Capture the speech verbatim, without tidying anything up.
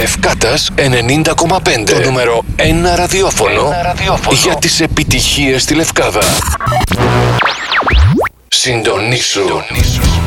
Λευκάτας ενενήντα κόμμα πέντε. Το νούμερο ένα ραδιόφωνο, ένα ραδιόφωνο για τις επιτυχίες στη Λευκάδα. Συντονίσου. Συντονίσου.